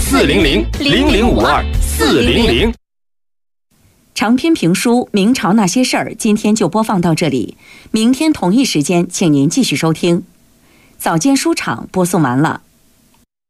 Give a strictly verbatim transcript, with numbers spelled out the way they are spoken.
四零零零零五二四零零。 长篇评书《明朝那些事儿》今天就播放到这里，明天同一时间请您继续收听。早间书场播送完了。